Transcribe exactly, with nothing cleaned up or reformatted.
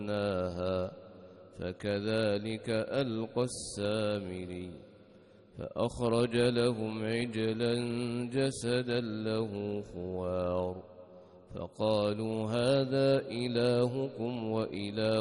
فقلناها فكذلك ألقى السامري فأخرج لهم عجلا جسدا له خوار فقالوا هذا إلهكم وإله